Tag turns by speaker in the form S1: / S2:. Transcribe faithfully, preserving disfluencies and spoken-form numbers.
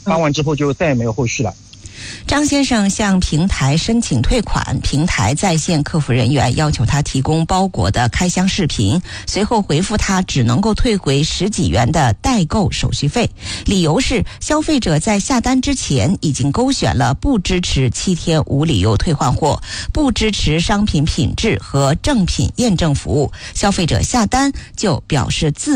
S1: 发完之后就再也没有后续了。
S2: 张先生向平台申请退款，平台在线客服人员要求他提供包裹的开箱视频，随后回复他只能够退回十几元的代购手续费，理由是消费者在下单之前已经勾选了不支持七天无理由退换货，不支持商品品质和正品验证服务，消费者下单就表示自